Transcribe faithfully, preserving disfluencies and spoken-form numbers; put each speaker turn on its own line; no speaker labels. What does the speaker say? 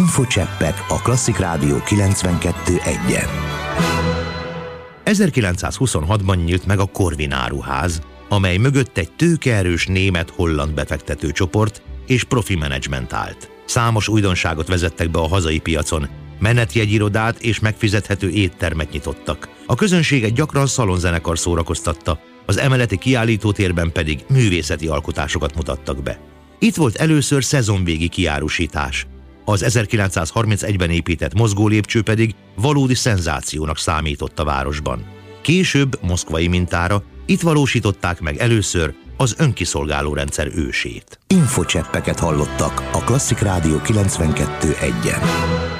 Infocseppek a Klasszik Rádió kilencvenkettő egyen.
ezerkilencszázhuszonhatban nyílt meg a Corvin áruház, amely mögött egy tőkeerős német-holland befektető csoport és profi menedzsment állt. Számos újdonságot vezettek be a hazai piacon, menetjegyirodát és megfizethető éttermet nyitottak. A közönséget gyakran szalonzenekar szórakoztatta, az emeleti kiállítótérben pedig művészeti alkotásokat mutattak be. Itt volt először szezonvégi kiárusítás. Az ezerkilencszázharmincegyben épített mozgólépcső pedig valódi szenzációnak számított a városban. Később, moszkvai mintára, itt valósították meg először az önkiszolgáló rendszer ősét.
Infocseppeket hallottak a Klasszik Rádió kilencvenkettő egyen.